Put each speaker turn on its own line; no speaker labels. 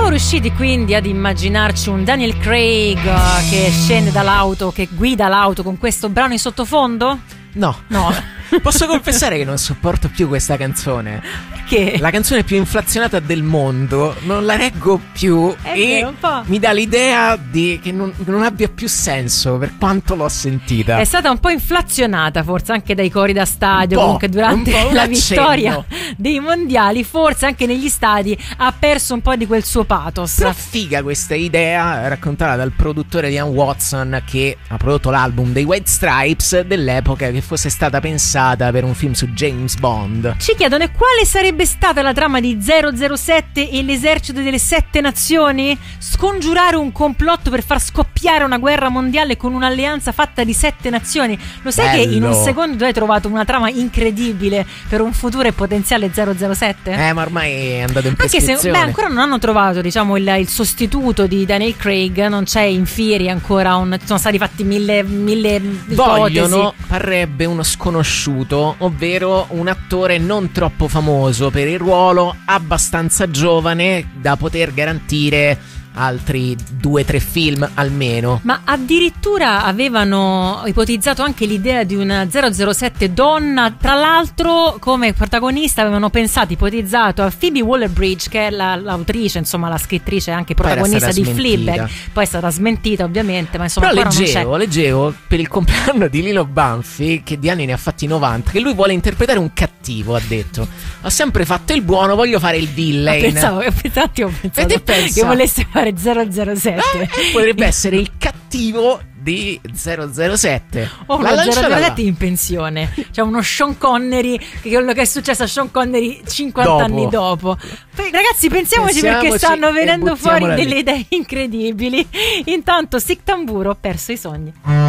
Siamo riusciti quindi ad immaginarci un Daniel Craig che scende dall'auto, che guida l'auto con questo brano in sottofondo?
No. Posso confessare che non sopporto più questa canzone.
Perché?
La canzone più inflazionata del mondo, non la reggo più.
Vero, un po'.
Mi dà l'idea di che non abbia più senso per quanto l'ho sentita.
È stata un po' inflazionata forse anche dai cori da stadio, comunque durante la vittoria dei mondiali, forse anche negli stadi ha perso un po' di quel suo pathos.
Però figa questa idea raccontata dal produttore Ian Watson, che ha prodotto l'album dei White Stripes dell'epoca, che fosse stata pensata per un film su James Bond.
Ci chiedono: e quale sarebbe stata la trama di 007 e l'esercito delle 7 nazioni? Scongiurare un complotto per far scoppiare una guerra mondiale con un'alleanza fatta di 7 nazioni. Lo sai che in un secondo tu hai trovato una trama incredibile per un futuro e potenziale 007?
Ma ormai è andato in prescrizione.
Anche se ancora non hanno trovato, diciamo, il sostituto di Daniel Craig, non c'è in fieri ancora, sono stati fatti mille
vogliono,
ipotesi.
parrebbe uno sconosciuto, ovvero un attore non troppo famoso per il ruolo, abbastanza giovane da poter garantire altri 2-3 film almeno.
Ma addirittura avevano ipotizzato anche l'idea di una 007 donna, tra l'altro come protagonista avevano ipotizzato a Phoebe Waller-Bridge, che è l'autrice, insomma la scrittrice e anche protagonista di Fleabag. Poi è stata smentita ovviamente, ma insomma
però
ancora
leggevo per il compleanno di Lilo Banfi, che di anni ne ha fatti 90, che lui vuole interpretare un cattivo, ha detto. Ho sempre fatto il buono, voglio fare il villain.
Ho pensato che volesse fare 007.
Potrebbe essere il cattivo di 007
o lo 007 in pensione. C'è uno Sean Connery, che quello che è successo a Sean Connery 50 anni dopo. Ragazzi, pensiamoci perché stanno venendo fuori delle idee incredibili. Intanto Sic Tamburo, perso i sogni.